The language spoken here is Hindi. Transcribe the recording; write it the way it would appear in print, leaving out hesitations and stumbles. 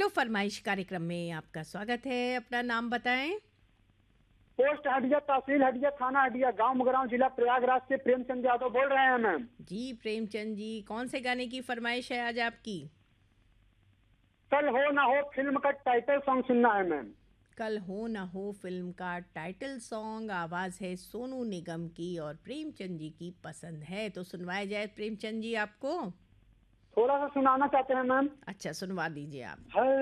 हेलो फरमाइश कार्यक्रम में आपका स्वागत है। अपना नाम बताएं। पोस्ट हटिया, तहसील हटिया, थाना हटिया, गांव मुगरांव, जिला प्रयागराज से प्रेमचंद यादव बोल रहे हैं मैम। जी प्रेमचंद जी, कौन से गाने की फरमाइश है आज आपकी? कल हो ना हो फिल्म का टाइटल सॉन्ग सुनना है मैम। कल हो ना हो फिल्म का टाइटल सॉन्ग, आवाज़ है सोनू निगम की और प्रेमचंद जी की पसंद है, तो सुनवाया जाए प्रेमचंद जी आपको। थोड़ा सा सुनाना चाहते हैं मैम। अच्छा, सुनवा दीजिए आप। है